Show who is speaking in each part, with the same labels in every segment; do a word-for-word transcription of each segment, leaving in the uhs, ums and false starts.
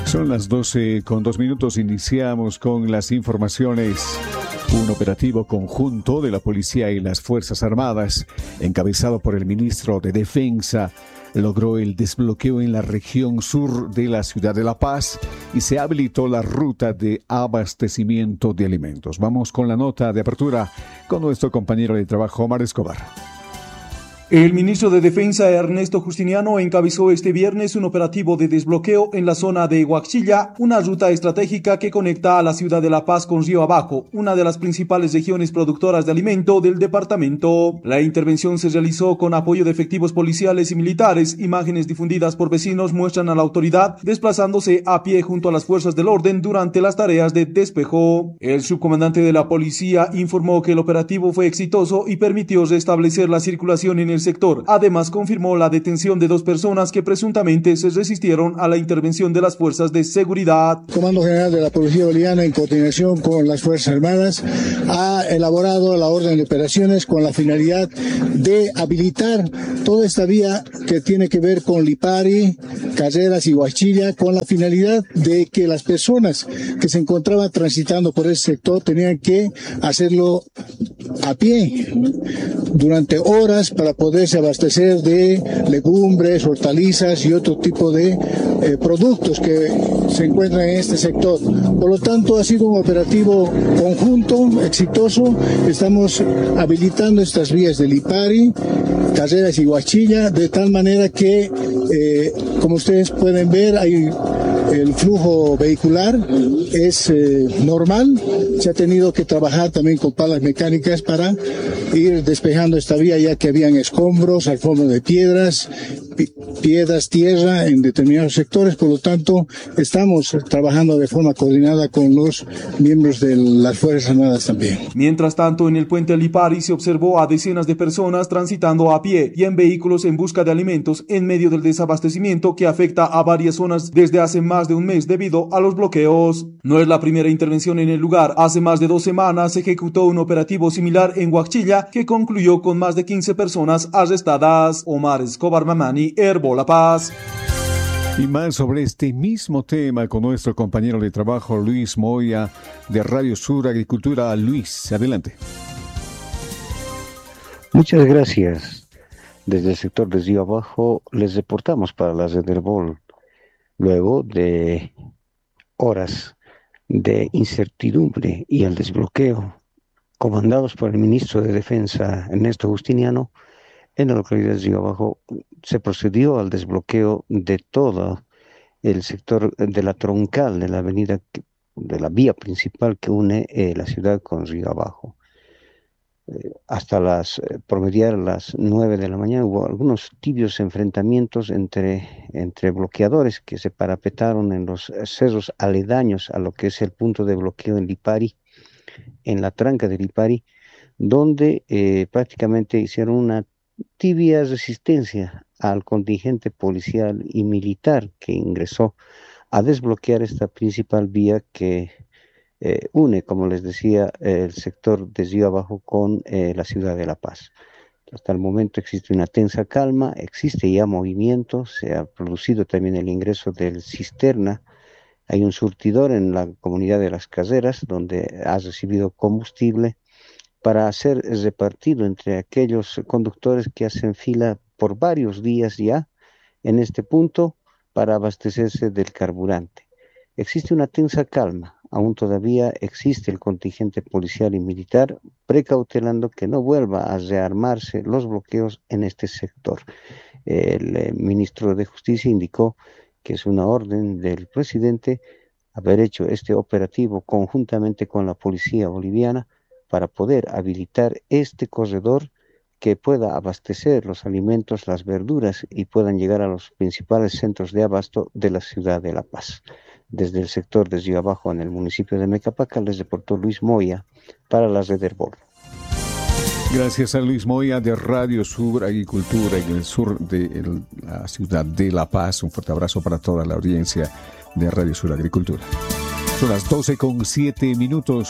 Speaker 1: Son las doce con dos minutos, iniciamos con las informaciones. Un operativo conjunto de la policía y las Fuerzas Armadas, encabezado por el ministro de Defensa, logró el desbloqueo en la región sur de la ciudad de La Paz y se habilitó la ruta de abastecimiento de alimentos. Vamos con la nota de apertura con nuestro compañero de trabajo, Omar Escobar.
Speaker 2: El ministro de Defensa, Ernesto Justiniano, encabezó este viernes un operativo de desbloqueo en la zona de Huachilla, una ruta estratégica que conecta a la ciudad de La Paz con Río Abajo, una de las principales regiones productoras de alimento del departamento. La intervención se realizó con apoyo de efectivos policiales y militares. Imágenes difundidas por vecinos muestran a la autoridad desplazándose a pie junto a las fuerzas del orden durante las tareas de despejo. El subcomandante de la policía informó que el operativo fue exitoso y permitió restablecer la circulación en el sector. Además, confirmó la detención de dos personas que presuntamente se resistieron a la intervención de las fuerzas de seguridad.
Speaker 3: El Comando General de la Policía Boliviana, en coordinación con las Fuerzas Armadas, ha elaborado la orden de operaciones con la finalidad de habilitar toda esta vía que tiene que ver con Lipari, Carreras y Huachilla, con la finalidad de que las personas que se encontraban transitando por ese sector tenían que hacerlo a pie durante horas para poderse abastecer de legumbres, hortalizas y otro tipo de eh, productos que se encuentran en este sector. Por lo tanto, ha sido un operativo conjunto, exitoso. Estamos habilitando estas vías de Lipari, Carreras y Huachilla, de tal manera que, eh, como ustedes pueden ver, hay el flujo vehicular es eh, normal. Se ha tenido que trabajar también con palas mecánicas para ir despejando esta vía, ya que habían escombros, alfombras de piedras, pi- piedras, tierra en determinados sectores. Por lo tanto, estamos trabajando de forma coordinada con los miembros de las Fuerzas Armadas también.
Speaker 2: Mientras tanto, en el puente Lipari se observó a decenas de personas transitando a pie y en vehículos en busca de alimentos en medio del desabastecimiento que afecta a varias zonas desde hace más de un mes debido a los bloqueos. No es la primera intervención en el lugar. Hace más de dos semanas se ejecutó un operativo similar en Huachilla que concluyó con más de quince personas arrestadas. Omar Escobar Mamani, Herbo La Paz.
Speaker 1: Y más sobre este mismo tema con nuestro compañero de trabajo Luis Moya de Radio Sur Agricultura. Luis, adelante.
Speaker 4: Muchas gracias. Desde el sector de Río Abajo les reportamos para la red Herbol. Luego de horas de incertidumbre y el desbloqueo, comandados por el ministro de Defensa, Ernesto Justiniano, en la localidad de Río Abajo se procedió al desbloqueo de todo el sector de la troncal de la avenida, de la vía principal que une eh, la ciudad con Río Abajo. Eh, hasta las, eh, promediar las nueve de la mañana, hubo algunos tibios enfrentamientos entre, entre bloqueadores que se parapetaron en los cerros aledaños a lo que es el punto de bloqueo en Lipari, en la tranca de Lipari, donde eh, prácticamente hicieron una tibia resistencia al contingente policial y militar que ingresó a desbloquear esta principal vía que Eh, une, como les decía, eh, el sector de Río Abajo con eh, la ciudad de La Paz. Hasta el momento existe una tensa calma, existe ya movimiento, se ha producido también el ingreso del cisterna. Hay un surtidor en la comunidad de Las Caseras donde ha recibido combustible para ser repartido entre aquellos conductores que hacen fila por varios días ya en este punto para abastecerse del carburante. Existe una tensa calma. Aún todavía existe el contingente policial y militar precautelando que no vuelva a rearmarse los bloqueos en este sector. El eh, ministro de Justicia indicó que es una orden del presidente haber hecho este operativo conjuntamente con la policía boliviana para poder habilitar este corredor que pueda abastecer los alimentos, las verduras y puedan llegar a los principales centros de abasto de la ciudad de La Paz. Desde el sector de Río Abajo, en el municipio de Mecapaca, les reportó Luis Moya para la red Herbol.
Speaker 1: Gracias a Luis Moya de Radio Sur Agricultura en el sur de el, la ciudad de La Paz. Un fuerte abrazo para toda la audiencia de Radio Sur Agricultura. Son las doce con siete minutos.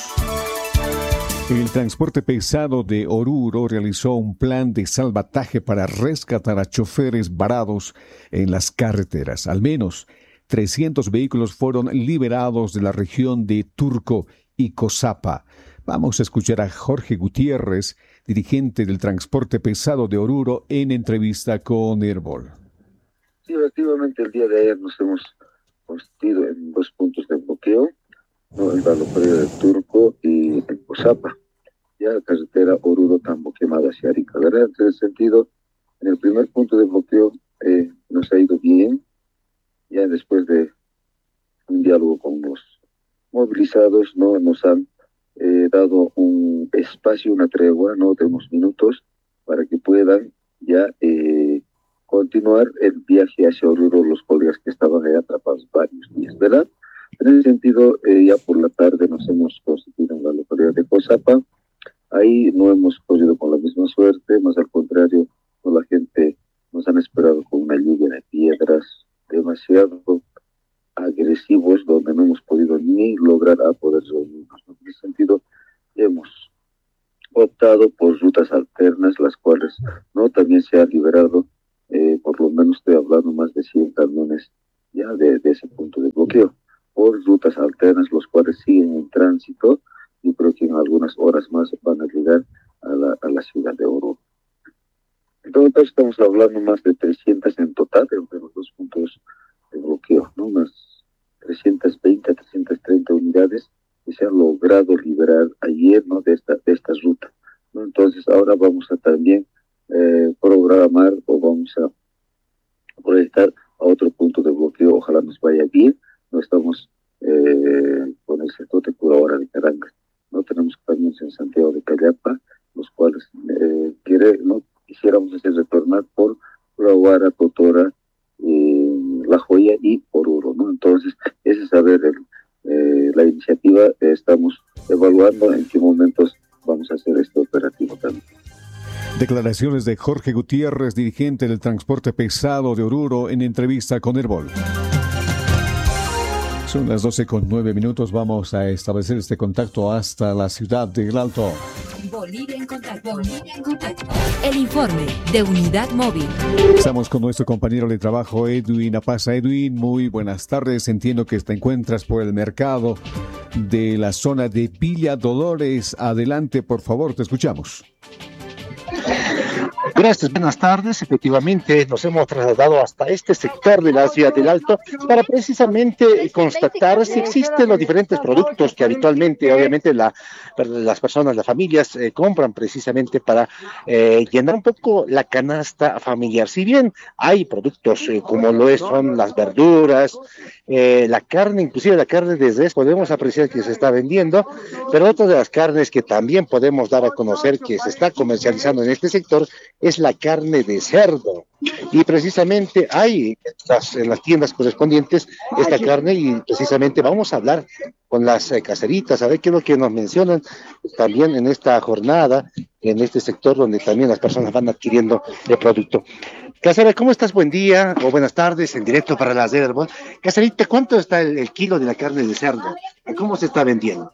Speaker 1: El transporte pesado de Oruro realizó un plan de salvataje para rescatar a choferes varados en las carreteras. Al menos trescientos vehículos fueron liberados de la región de Turco y Cosapa. Vamos a escuchar a Jorge Gutiérrez, dirigente del transporte pesado de Oruro, en entrevista con Herbol.
Speaker 5: Sí, efectivamente, el día de ayer nos hemos constituido en dos puntos de bloqueo, ¿no? En la localidad de Turco y en Cosapa. Ya la carretera Oruro-Tambo quemada hacia Arica. La verdad, en ese sentido, en el primer punto de bloqueo eh, nos ha ido bien. Ya después de un diálogo con los movilizados, no nos han eh, dado un espacio, una tregua, no de unos minutos, para que puedan ya eh, continuar el viaje hacia Oruro los colegas que estaban ahí atrapados varios días, ¿verdad? En ese sentido, eh, ya por la tarde nos hemos constituido en la localidad de Cosapa. Ahí no hemos corrido con la misma suerte, más al contrario, no, la gente nos han esperado con una lluvia de piedras demasiado agresivos, donde no hemos podido ni lograr a poder reunirnos. En ese sentido, hemos optado por rutas alternas, las cuales no también se ha liberado, eh, por lo menos estoy hablando más de cien camiones ya de, de ese punto de bloqueo, por rutas alternas, los cuales siguen en tránsito y creo que en algunas horas más van a llegar a la, a la ciudad de Oruro. En todo caso, estamos hablando más de trescientas en total de los dos puntos de bloqueo, ¿no? Unas trescientas veinte a trescientas treinta unidades que se han logrado liberar ayer, ¿no? de esta de esta ruta, ¿no? Entonces, ahora vamos a también eh, programar o vamos a proyectar a otro punto de bloqueo. Ojalá nos vaya bien. No estamos eh, con el sector de Curahora de Caranga. No tenemos camiones en Santiago de Callapa, los cuales eh, quiere, no quisiéramos hacer retornar por Curahora, Totora, eh, La Joya y Oruro, ¿no? Entonces, ese es saber el, eh, la iniciativa. Eh, estamos evaluando en qué momentos vamos a hacer este operativo también.
Speaker 1: Declaraciones de Jorge Gutiérrez, dirigente del transporte pesado de Oruro, en entrevista con Herbol. Son las doce con nueve minutos. Vamos a establecer este contacto hasta la ciudad de El Alto.
Speaker 6: Bolivia en contacto. Bolivia en contacto. El informe de Unidad Móvil.
Speaker 1: Estamos con nuestro compañero de trabajo, Edwin Apaza. Edwin, muy buenas tardes. Entiendo que te encuentras por el mercado de la zona de Villa Dolores. Adelante, por favor, te escuchamos.
Speaker 7: Gracias, buenas tardes. Efectivamente, nos hemos trasladado hasta este sector de la ciudad del Alto para precisamente constatar si existen los diferentes productos que habitualmente, obviamente, la, las personas, las familias eh, compran precisamente para eh, llenar un poco la canasta familiar. Si bien hay productos eh, como lo es, son las verduras, eh, la carne, inclusive la carne de res, podemos apreciar que se está vendiendo, pero otra de las carnes que también podemos dar a conocer que se está comercializando en este sector es la carne de cerdo, y precisamente hay las, en las tiendas correspondientes esta carne, y precisamente vamos a hablar con las eh, caseritas, a ver qué es lo que nos mencionan también en esta jornada, en este sector donde también las personas van adquiriendo el producto. Casera, ¿cómo estás? Buen día o buenas tardes, en directo para las de Herbol. Caserita, ¿cuánto está el, el kilo de la carne de cerdo? ¿Cómo se está vendiendo?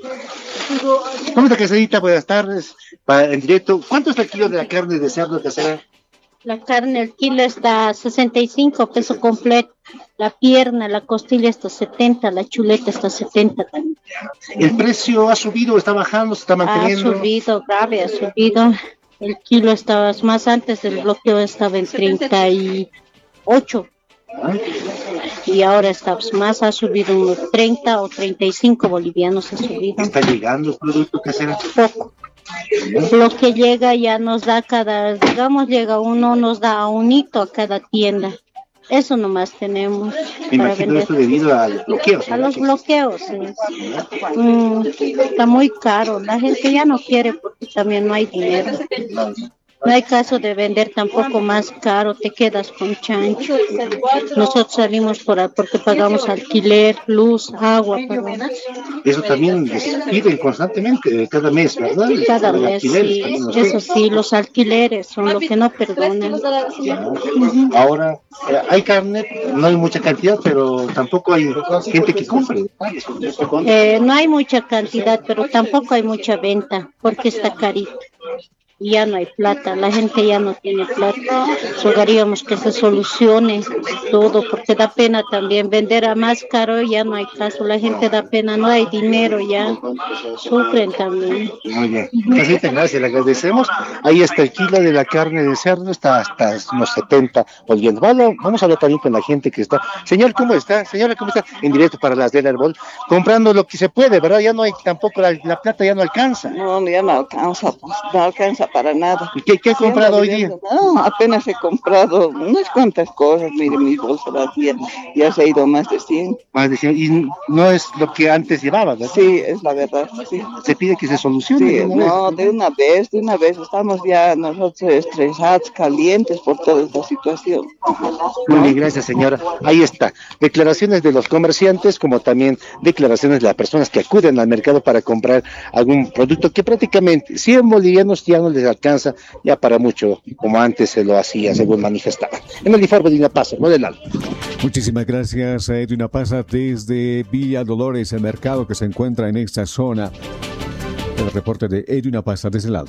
Speaker 7: ¿Cómo está, Caserita? Buenas tardes, para, en directo. ¿Cuánto está el kilo de la carne de cerdo, Casera?
Speaker 8: La carne, el kilo está a sesenta y cinco, peso completo. La pierna, la costilla está a setenta, la chuleta está a setenta también.
Speaker 7: ¿El precio ha subido, está bajando, se está manteniendo?
Speaker 8: Ha subido, grave, ha subido. El kilo estaba, más antes del bloqueo estaba en treinta y ocho. ¿Ah? Y ahora está más, ha subido unos treinta o treinta y cinco bolivianos ha subido.
Speaker 7: ¿Está llegando el producto, Casera?
Speaker 8: Poco. Lo que llega ya nos da cada, digamos, llega uno, nos da a un hito a cada tienda. Eso nomás tenemos.
Speaker 7: Me imagino esto debido a los bloqueos.
Speaker 8: A los bloqueos, sí. Mm, está muy caro. La gente ya no quiere porque también no hay dinero. No hay caso de vender tampoco más caro, te quedas con chancho. Nosotros salimos por ahí porque pagamos alquiler, luz, agua. Pagamos.
Speaker 7: Eso también les piden constantemente, cada mes, ¿verdad?
Speaker 8: Cada mes, sí. Eso sí, los alquileres son lo que no perdonan.
Speaker 7: Uh-huh. Ahora, eh, hay carne, no hay mucha cantidad, pero tampoco hay gente que compre.
Speaker 8: Eh, no hay mucha cantidad, pero tampoco hay mucha venta, porque está carito. ya no hay plata, la gente ya no tiene plata. Rogaríamos que se solucione todo, porque da pena también vender a más caro, ya no hay caso, la gente da pena, no hay dinero ya, sufren también.
Speaker 7: Muy bien, Casita, gracias, le agradecemos. Ahí está el kilo de la carne de cerdo, está hasta unos setenta volviendo. Vale, vamos a hablar también con la gente que está. Señor, ¿cómo está? Señora, ¿cómo está? En directo para las del Herbol, comprando lo que se puede, ¿verdad? Ya no hay tampoco, la, la plata ya no alcanza.
Speaker 9: No, ya no alcanza, pues, no alcanza para nada.
Speaker 7: ¿Qué, qué ha comprado hoy día?
Speaker 9: No, apenas he comprado unas cuantas cosas, mire, mi bolsa vacía, ya se ha ido más de cien.
Speaker 7: Más de cien, y no es lo que antes llevaba, ¿verdad?
Speaker 9: Sí, es la verdad, sí.
Speaker 7: Se pide que se solucione.
Speaker 9: Sí,
Speaker 7: de una
Speaker 9: no,
Speaker 7: vez.
Speaker 9: de una vez, de una vez, estamos ya nosotros estresados, calientes por toda esta situación.
Speaker 7: Muy bien, gracias, señora. Ahí está, declaraciones de los comerciantes, como también declaraciones de las personas que acuden al mercado para comprar algún producto que prácticamente cien bolivianos ya no les alcanza ya para mucho, como antes se lo hacía, según manifestaba. En el informe de Inapaza, no del Alto.
Speaker 1: Muchísimas gracias a Edwin Apaza desde Villa Dolores, el mercado que se encuentra en esta zona. El reporte de Edwin Apaza desde el Alto.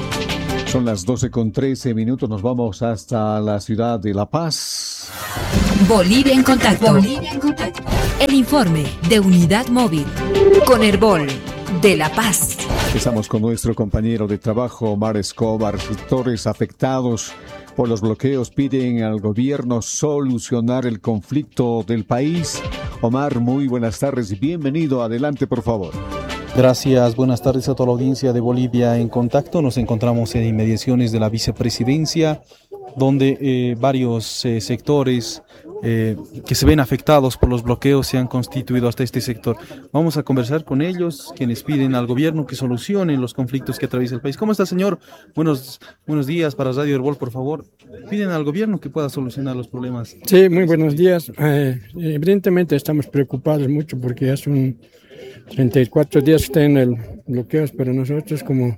Speaker 1: Son las doce con trece minutos, nos vamos hasta la ciudad de La Paz.
Speaker 6: Bolivia en contacto. Bolivia en contacto. El informe de Unidad Móvil con Herbol de La Paz.
Speaker 1: Estamos con nuestro compañero de trabajo, Omar Escobar. Sectores afectados por los bloqueos piden al gobierno solucionar el conflicto del país. Omar, muy buenas tardes y bienvenido. Adelante, por favor.
Speaker 10: Gracias, buenas tardes a toda la audiencia de Bolivia en Contacto. Nos encontramos en inmediaciones de la vicepresidencia, donde eh, varios eh, sectores eh, que se ven afectados por los bloqueos se han constituido hasta este sector. Vamos a conversar con ellos, quienes piden al gobierno que solucionen los conflictos que atraviesa el país. ¿Cómo está, señor? Buenos, buenos días para Radio Herbol, por favor. Piden al gobierno que pueda solucionar los problemas.
Speaker 11: Sí, muy buenos días. Eh, evidentemente estamos preocupados mucho porque hace un treinta y cuatro días que está en el bloqueo, pero nosotros como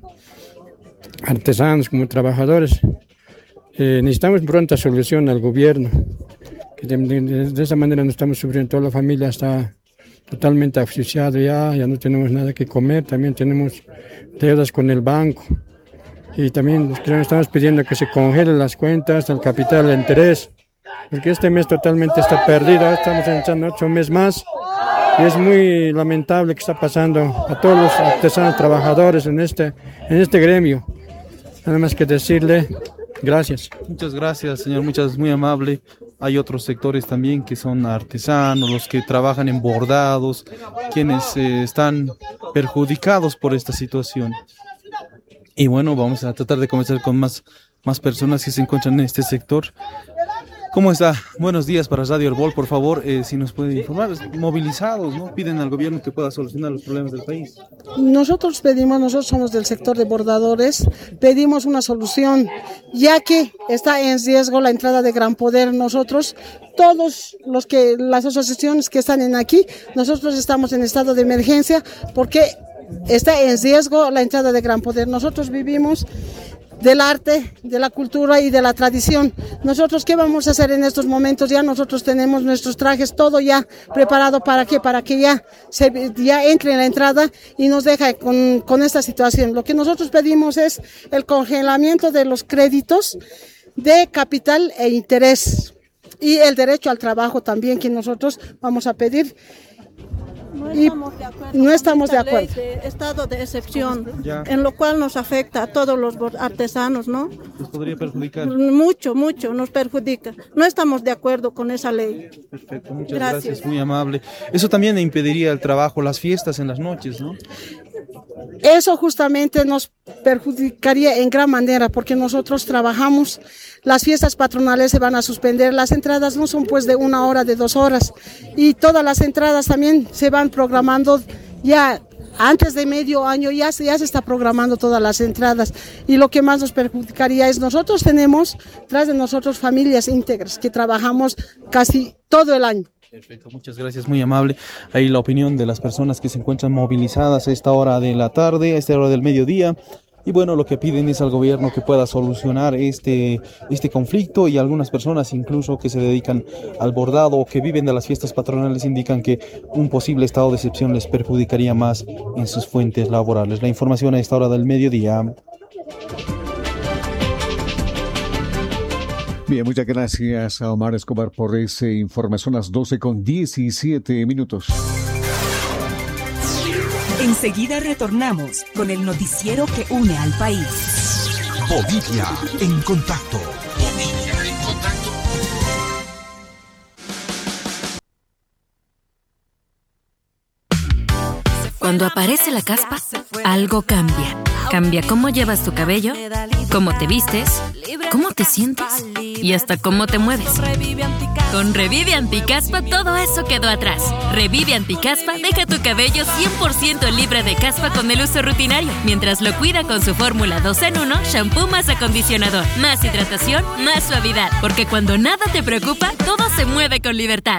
Speaker 11: artesanos, como trabajadores, eh, necesitamos pronta solución al gobierno, que de, de, de esa manera no estamos sufriendo, toda la familia está totalmente asfixiada ya, ya no tenemos nada que comer, también tenemos deudas con el banco y también estamos pidiendo que se congelen las cuentas, el capital, el interés, porque este mes totalmente está perdido, estamos entrando otro mes más. Y es muy lamentable que está pasando a todos los artesanos trabajadores en este, en este gremio. Nada más que decirle gracias.
Speaker 10: Muchas gracias, señor, muchas, muy amable. Hay otros sectores también que son artesanos, los que trabajan en bordados, quienes eh, están perjudicados por esta situación. Y bueno, vamos a tratar de conversar con más, más personas que se encuentran en este sector. ¿Cómo está? Buenos días para Radio Herbol, por favor, eh, si nos puede informar. Movilizados, ¿no? Piden al gobierno que pueda solucionar los problemas del país.
Speaker 12: Nosotros pedimos, nosotros somos del sector de bordadores, pedimos una solución, ya que está en riesgo la entrada de Gran Poder. Nosotros, todos los que, las asociaciones que están en aquí, nosotros estamos en estado de emergencia porque está en riesgo la entrada de Gran Poder. Nosotros vivimos del arte, de la cultura y de la tradición. Nosotros, ¿qué vamos a hacer en estos momentos? Ya nosotros tenemos nuestros trajes, todo ya preparado para que, para que ya, se, ya entre en la entrada y nos deje con, con esta situación. Lo que nosotros pedimos es el congelamiento de los créditos de capital e interés y el derecho al trabajo también, que nosotros vamos a pedir.
Speaker 13: No
Speaker 12: y
Speaker 13: estamos de acuerdo,
Speaker 12: no estamos de
Speaker 13: ley
Speaker 12: acuerdo.
Speaker 13: de estado de excepción,
Speaker 10: Ya.
Speaker 13: en lo cual nos afecta a todos los bor- artesanos, ¿no?
Speaker 10: ¿Les podría perjudicar?
Speaker 13: Mucho, mucho nos perjudica. No estamos de acuerdo con esa ley.
Speaker 10: Perfecto, muchas
Speaker 13: Gracias.
Speaker 10: gracias, muy amable. Eso también impediría el trabajo, las fiestas en las noches, ¿no?
Speaker 12: Eso justamente nos perjudicaría en gran manera porque nosotros trabajamos, las fiestas patronales se van a suspender, las entradas no son pues de una hora, de dos horas y todas las entradas también se van programando ya antes de medio año, ya se, ya se está programando todas las entradas y lo que más nos perjudicaría es nosotros tenemos tras de nosotros familias íntegras que trabajamos casi todo el año.
Speaker 10: Perfecto, muchas gracias, muy amable. Ahí la opinión de las personas que se encuentran movilizadas a esta hora de la tarde, a esta hora del mediodía. Y bueno, lo que piden es al gobierno que pueda solucionar este, este conflicto y algunas personas incluso que se dedican al bordado o que viven de las fiestas patronales indican que un posible estado de excepción les perjudicaría más en sus fuentes laborales. La información a esta hora del mediodía.
Speaker 1: Bien, muchas gracias a Omar Escobar por esa información. Las doce con diecisiete minutos.
Speaker 6: Enseguida retornamos con el noticiero que une al país.
Speaker 14: Bolivia en contacto. Bolivia en contacto.
Speaker 15: Cuando aparece la caspa, algo cambia. Cambia cómo llevas tu cabello, cómo te vistes, cómo te sientes y hasta cómo te mueves. Con Revive Anticaspa todo eso quedó atrás. Revive Anticaspa deja tu cabello cien por ciento libre de caspa con el uso rutinario, mientras lo cuida con su fórmula dos en uno, shampoo más acondicionador, más hidratación, más suavidad. Porque cuando nada te preocupa, todo se mueve con libertad.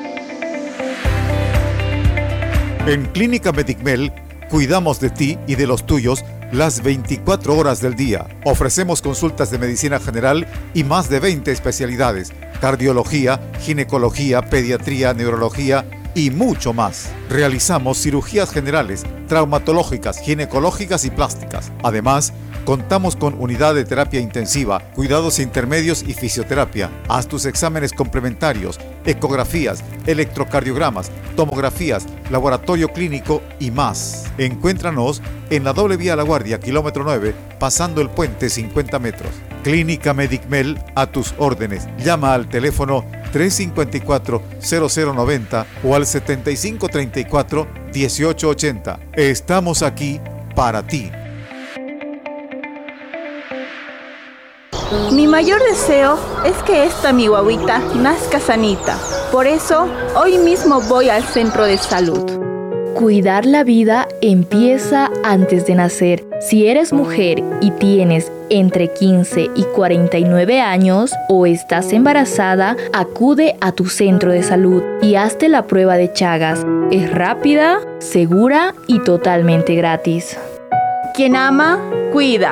Speaker 16: En Clínica Medicmel cuidamos de ti y de los tuyos las veinticuatro horas del día. Ofrecemos consultas de medicina general y más de veinte especialidades: cardiología, ginecología, pediatría, neurología y mucho más. Realizamos cirugías generales, traumatológicas, ginecológicas y plásticas. Además, contamos con unidad de terapia intensiva, cuidados intermedios y fisioterapia. Haz tus exámenes complementarios, ecografías, electrocardiogramas, tomografías, laboratorio clínico y más. Encuéntranos en la doble vía La Guardia, kilómetro nueve, pasando el puente cincuenta metros. Clínica Medicmel a tus órdenes. Llama al teléfono tres cinco cuatro, cero cero nueve cero o al setenta y cinco treinta y cuatro, dieciocho ochenta. Estamos aquí para ti.
Speaker 17: Mi mayor deseo es que esta mi guaguita nazca sanita. Por eso, hoy mismo voy al centro de salud.
Speaker 18: Cuidar la vida empieza antes de nacer. Si eres mujer y tienes entre quince y cuarenta y nueve años o estás embarazada, acude a tu centro de salud y hazte la prueba de Chagas. Es rápida, segura y totalmente gratis.
Speaker 17: Quien ama, cuida.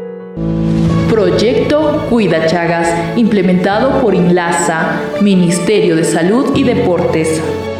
Speaker 18: Proyecto Cuida Chagas, implementado por INLASA, Ministerio de Salud y Deportes.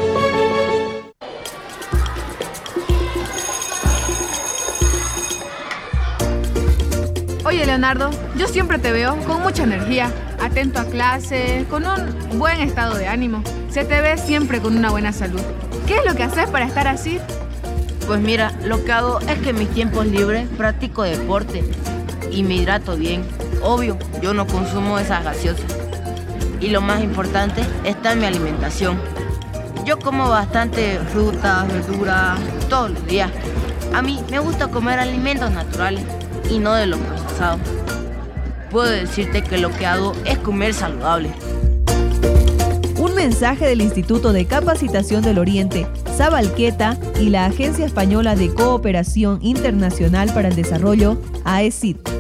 Speaker 19: Oye, Leonardo, yo siempre te veo con mucha energía, atento a clase, con un buen estado de ánimo. Se te ve siempre con una buena salud. ¿Qué es lo que haces para estar así?
Speaker 20: Pues mira, lo que hago es que en mis tiempos libres practico deporte y me hidrato bien. Obvio, yo no consumo esas gaseosas. Y lo más importante está en mi alimentación. Yo como bastante frutas, verduras, todos los días. A mí me gusta comer alimentos naturales y no de los procesados. Puedo decirte que lo que hago es comer saludable.
Speaker 21: Un mensaje del Instituto de Capacitación del Oriente, Sabalqueta y la Agencia Española de Cooperación Internacional para el Desarrollo, A E C I D.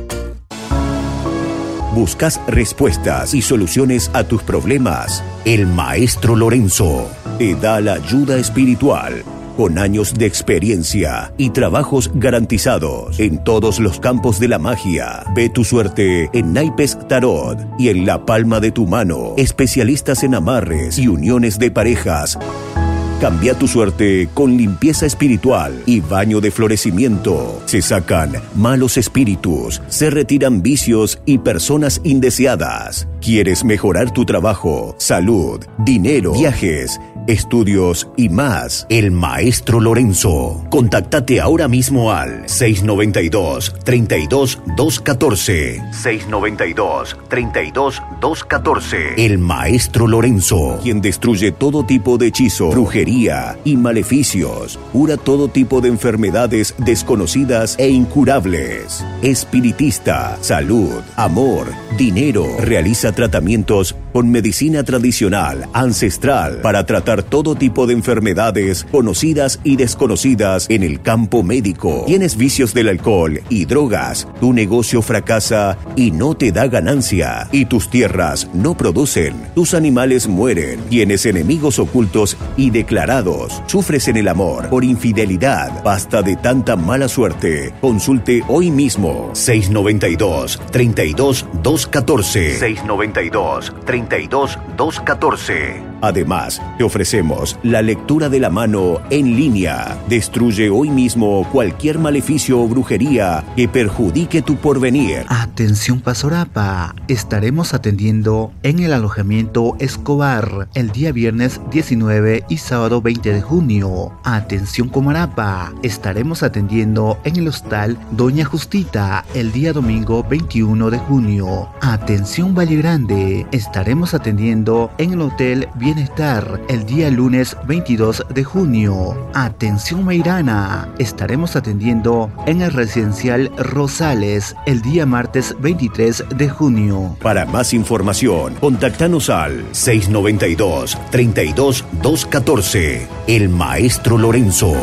Speaker 22: ¿Buscas respuestas y soluciones a tus problemas? El Maestro Lorenzo te da la ayuda espiritual con años de experiencia y trabajos garantizados en todos los campos de la magia. Ve tu suerte en naipes tarot y en la palma de tu mano. Especialistas en amarres y uniones de parejas. Cambia tu suerte con limpieza espiritual y baño de florecimiento. Se sacan malos espíritus, se retiran vicios y personas indeseadas. ¿Quieres mejorar tu trabajo, salud, dinero, viajes, estudios y más? El Maestro Lorenzo. Contáctate ahora mismo al seis noventa y dos, treinta y dos, doscientos catorce. seis noventa y dos, treinta y dos, doscientos catorce. El Maestro Lorenzo, quien destruye todo tipo de hechizo, brujería y maleficios. Cura todo tipo de enfermedades desconocidas e incurables. Espiritista, salud, amor, dinero. Realiza tratamientos con medicina tradicional, ancestral, para tratar todo tipo de enfermedades conocidas y desconocidas en el campo médico. Tienes vicios del alcohol y drogas, tu negocio fracasa y no te da ganancia, y tus tierras no producen, tus animales mueren, tienes enemigos ocultos y declarados, sufres en el amor por infidelidad, basta de tanta mala suerte. Consulte hoy mismo. seis noventa y dos, treinta y dos, doscientos catorce. seis noventa y dos, treinta y dos, doscientos catorce. Además, te ofrecemos la lectura de la mano en línea. Destruye hoy mismo cualquier maleficio o brujería que perjudique tu porvenir.
Speaker 2: Atención Pasorapa, estaremos atendiendo en el alojamiento Escobar el día viernes diecinueve y sábado veinte de junio. Atención Comarapa, estaremos atendiendo en el hostal Doña Justita el día domingo veintiuno de junio. Atención Valle Grande, estaremos atendiendo en el hotel Bienestar el día lunes veintidós de junio. Atención Meirana, estaremos atendiendo en el residencial Rosales el día martes veintitrés de junio.
Speaker 22: Para más información, contáctanos al seis noventa y dos, treinta y dos, doscientos catorce. El Maestro Lorenzo.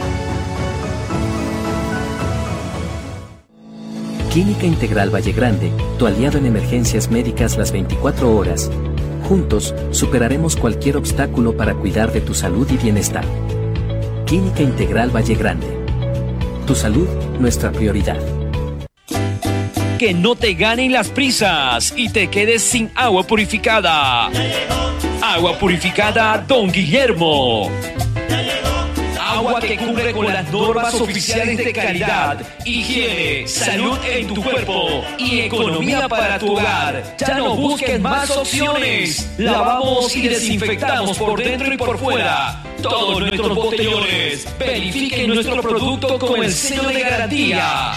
Speaker 3: Clínica Integral Valle Grande, tu aliado en emergencias médicas las veinticuatro horas. Juntos, superaremos cualquier obstáculo para cuidar de tu salud y bienestar. Clínica Integral Valle Grande. Tu salud, nuestra prioridad.
Speaker 23: Que no te ganen las prisas y te quedes sin agua purificada. Agua purificada Don Guillermo. Agua que cumple con las normas oficiales de calidad, higiene, salud en tu cuerpo y economía para tu hogar. Ya no busques más opciones. Lavamos y desinfectamos por dentro y por fuera todos nuestros botellones. Verifiquen nuestro producto con el sello de garantía.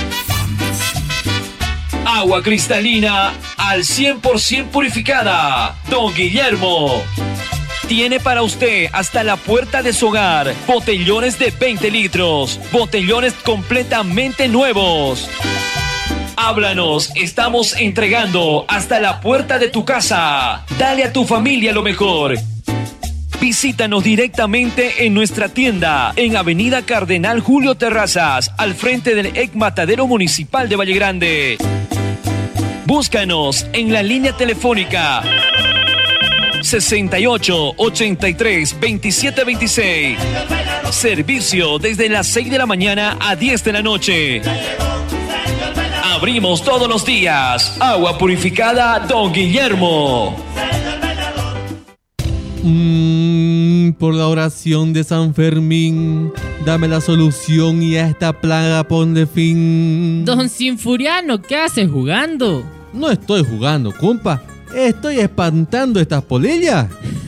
Speaker 23: Agua cristalina al cien por ciento purificada. Don Guillermo tiene para usted hasta la puerta de su hogar botellones de veinte litros, botellones completamente nuevos. Háblanos, estamos entregando hasta la puerta de tu casa. Dale a tu familia lo mejor. Visítanos directamente en nuestra tienda en Avenida Cardenal Julio Terrazas, al frente del E C Matadero Municipal de Valle Grande. Búscanos en la línea telefónica sesenta y ocho, ochenta y tres, veintisiete veintiséis. Servicio desde las seis de la mañana a diez de la noche. Abrimos todos los días. Agua purificada Don Guillermo.
Speaker 24: Mm, por la oración de San Fermín, dame la solución y a esta plaga ponle fin.
Speaker 25: Don Sinfuriano, ¿qué haces jugando?
Speaker 24: No estoy jugando, compa. Estoy espantando estas polillas.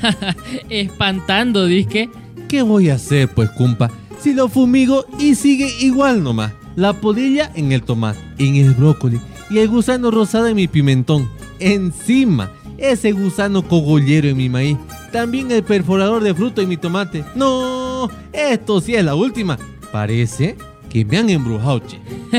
Speaker 25: Espantando, disque.
Speaker 24: ¿Qué voy a hacer, pues, compa? Si lo fumigo y sigue igual nomás. La polilla en el tomate, en el brócoli y el gusano rosado en mi pimentón. Encima, ese gusano cogollero en mi maíz. También el perforador de fruto en mi tomate. No, esto sí es la última. Parece que me han embrujado, che.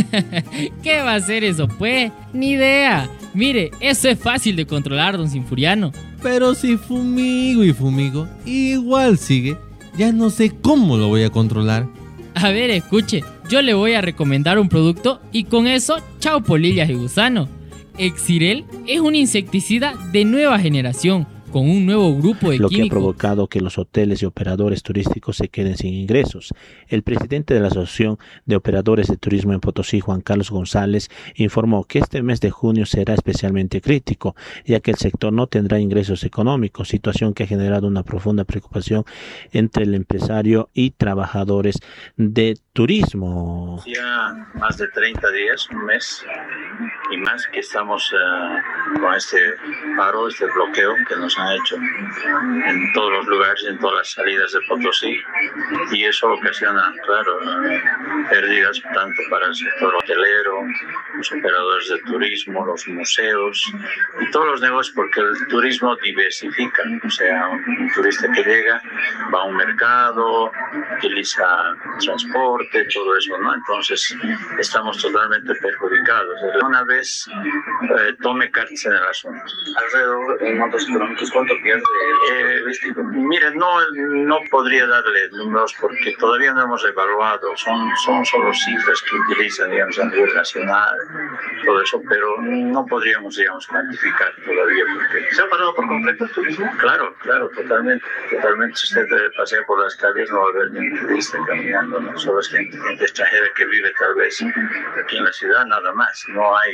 Speaker 25: ¿Qué va a hacer eso, pues? Ni idea. Mire, eso es fácil de controlar, don Sinfuriano.
Speaker 24: Pero si fumigo y fumigo, igual sigue. Ya no sé cómo lo voy a controlar.
Speaker 25: A ver, escuche, yo le voy a recomendar un producto y con eso, chao polillas y gusano. Exirel es un insecticida de nueva generación, con un nuevo grupo de
Speaker 26: lo
Speaker 25: químicos.
Speaker 26: Que ha provocado que los hoteles y operadores turísticos se queden sin ingresos. El presidente de la Asociación de Operadores de Turismo en Potosí, Juan Carlos González, informó que este mes de junio será especialmente crítico, ya que el sector no tendrá ingresos económicos, situación que ha generado una profunda preocupación entre el empresario y trabajadores de turismo.
Speaker 27: Ya más de treinta días, un mes y más que estamos uh, con este paro, este bloqueo que nos han hecho en todos los lugares, en todas las salidas de Potosí, y eso ocasiona, claro, uh, pérdidas tanto para el sector hotelero, los operadores de turismo, los museos y todos los negocios, porque el turismo diversifica, o sea, un, un turista que llega va a un mercado, utiliza transporte, todo eso, ¿no? Entonces estamos totalmente perjudicados. Una vez eh, tome cartas en el asunto.
Speaker 28: Alrededor en montos económicos, ¿cuánto pierde el
Speaker 27: eh, turístico? Mire, no, no podría darle números porque todavía no hemos evaluado. Son, son solo cifras que utilizan, digamos, a nivel nacional, todo eso, pero no podríamos, digamos, cuantificar todavía. Porque
Speaker 28: ¿se ha parado por completo el turismo?
Speaker 27: Claro, claro, totalmente. Totalmente. Si usted pasea por las calles no va a ver ni un turista caminando, no solo es gente, gente extranjera que vive tal vez aquí en la ciudad, nada más. No hay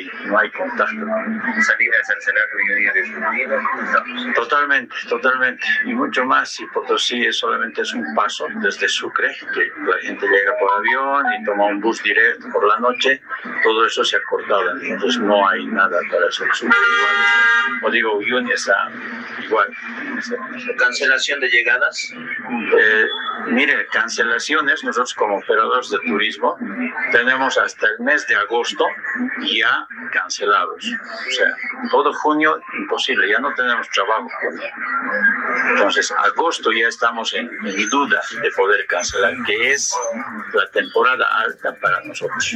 Speaker 27: no hay contacto.
Speaker 28: Salidas al salario hoy día disminuido.
Speaker 27: Totalmente, totalmente. Y mucho más si Potosí es solamente es un paso desde Sucre, que la gente llega por avión y toma un bus directo por la noche, todo eso se ha cortado, entonces no hay nada para hacer Sucre igual. Como digo, Uyuni está igual.
Speaker 28: ¿Cancelación de llegadas?
Speaker 27: Eh, mire, cancelaciones, nosotros como operadores de turismo tenemos hasta el mes de agosto ya cancelados. O sea, todo junio imposible, ya no tenemos trabajo. Entonces, agosto ya estamos en, en duda de poder cancelar, que es la temporada alta para nosotros.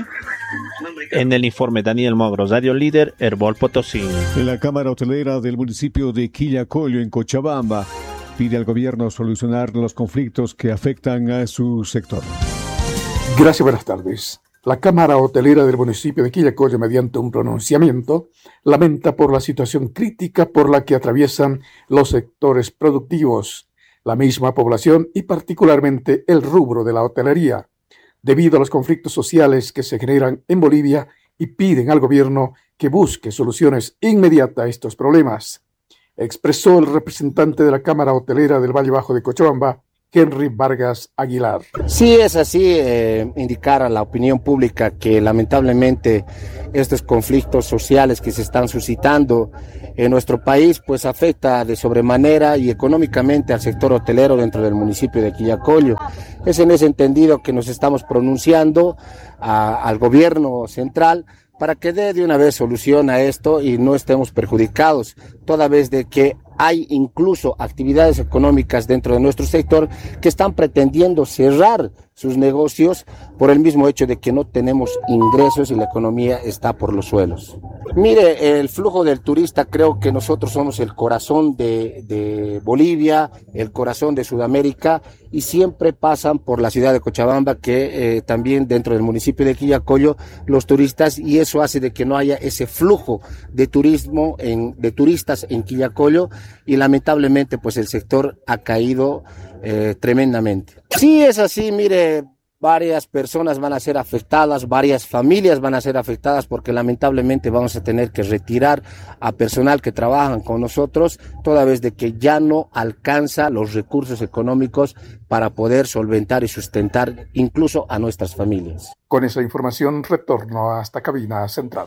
Speaker 26: En el informe Daniel Mogros, Radio Líder, Herbol Potosí.
Speaker 1: La Cámara Hotelera del municipio de Quillacollo, en Cochabamba, pide al gobierno solucionar los conflictos que afectan a su sector.
Speaker 4: Gracias, buenas tardes. La Cámara Hotelera del municipio de Quillacollo, mediante un pronunciamiento, lamenta por la situación crítica por la que atraviesan los sectores productivos, la misma población y particularmente el rubro de la hotelería, debido a los conflictos sociales que se generan en Bolivia, y piden al gobierno que busque soluciones inmediatas a estos problemas, expresó el representante de la Cámara Hotelera del Valle Bajo de Cochabamba, Henry Vargas Aguilar.
Speaker 5: Sí, es así, eh, indicar a la opinión pública que lamentablemente estos conflictos sociales que se están suscitando en nuestro país pues afecta de sobremanera y económicamente al sector hotelero dentro del municipio de Quillacollo. Es en ese entendido que nos estamos pronunciando a, al gobierno central para que dé de una vez solución a esto y no estemos perjudicados, toda vez de que hay incluso actividades económicas dentro de nuestro sector que están pretendiendo cerrar sus negocios por el mismo hecho de que no tenemos ingresos y la economía está por los suelos. Mire, el flujo del turista, creo que nosotros somos el corazón de, de Bolivia, el corazón de Sudamérica, y siempre pasan por la ciudad de Cochabamba, que eh, también dentro del municipio de Quillacollo, los turistas, y eso hace de que no haya ese flujo de turismo, en, de turistas en Quillacollo, y lamentablemente pues el sector ha caído eh, tremendamente. Sí, es así, mire, varias personas van a ser afectadas, varias familias van a ser afectadas porque lamentablemente vamos a tener que retirar a personal que trabajan con nosotros, toda vez de que ya no alcanza los recursos económicos para poder solventar y sustentar incluso a nuestras familias.
Speaker 4: Con esa información retorno hasta cabina central.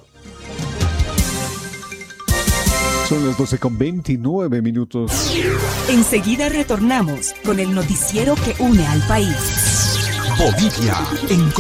Speaker 1: Son las doce con veintinueve minutos.
Speaker 6: Enseguida retornamos con el noticiero que une al país.
Speaker 14: Bolivia en